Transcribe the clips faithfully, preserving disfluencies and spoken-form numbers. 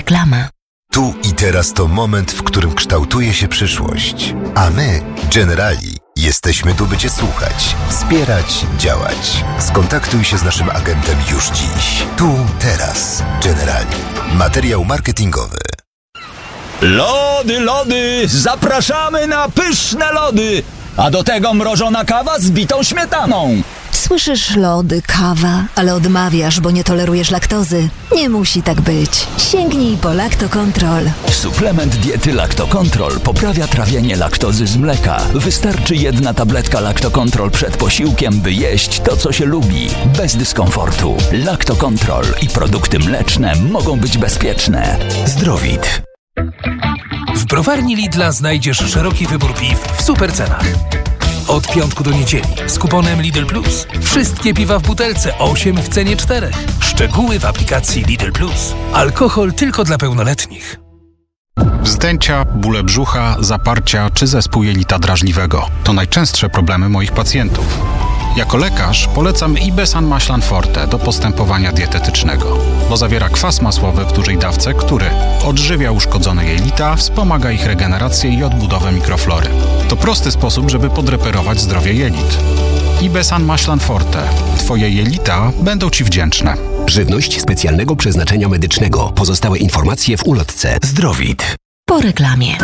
Reklama. Tu i teraz to moment, w którym kształtuje się przyszłość. A my, Generali, jesteśmy tu, by Cię słuchać, wspierać, działać. Skontaktuj się z naszym agentem już dziś. Tu, teraz. Generali. Materiał marketingowy. Lody, lody! Zapraszamy na pyszne lody! A do tego mrożona kawa z bitą śmietaną. Słyszysz, lody, kawa, ale odmawiasz, bo nie tolerujesz laktozy. Nie musi tak być. Sięgnij po Lactocontrol. Suplement diety Lactocontrol poprawia trawienie laktozy z mleka. Wystarczy jedna tabletka Lactocontrol przed posiłkiem, by jeść to, co się lubi. Bez dyskomfortu. Lactocontrol i produkty mleczne mogą być bezpieczne. Zdrowit. W browarni Lidla znajdziesz szeroki wybór piw w super cenach. Od piątku do niedzieli z kuponem Lidl Plus. Wszystkie piwa w butelce osiem w cenie czterech. Szczegóły w aplikacji Lidl Plus. Alkohol tylko dla pełnoletnich. Wzdęcia, bóle brzucha, zaparcia czy zespół jelita drażliwego to najczęstsze problemy moich pacjentów. Jako lekarz polecam Ibesan Maślan Forte do postępowania dietetycznego, bo zawiera kwas masłowy w dużej dawce, który odżywia uszkodzone jelita, wspomaga ich regenerację i odbudowę mikroflory. To prosty sposób, żeby podreperować zdrowie jelit. Ibesan Maślan Forte. Twoje jelita będą Ci wdzięczne. Żywność specjalnego przeznaczenia medycznego. Pozostałe informacje w ulotce. Zdrowit. Po reklamie.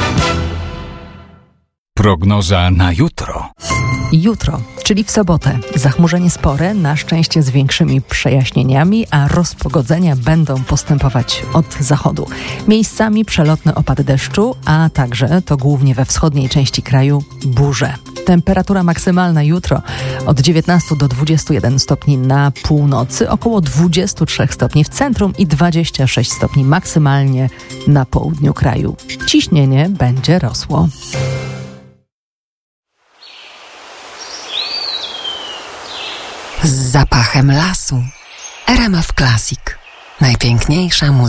Prognoza na jutro. Jutro, czyli w sobotę, zachmurzenie spore, na szczęście z większymi przejaśnieniami, a rozpogodzenia będą postępować od zachodu. Miejscami przelotny opad deszczu, a także, to głównie we wschodniej części kraju, burze. Temperatura maksymalna jutro od dziewiętnastu do dwudziestu jeden stopni na północy, około dwudziestu trzech stopni w centrum i dwudziestu sześciu stopni maksymalnie na południu kraju. Ciśnienie będzie rosło. Z zapachem lasu. R M F Classic. Najpiękniejsza muzyka.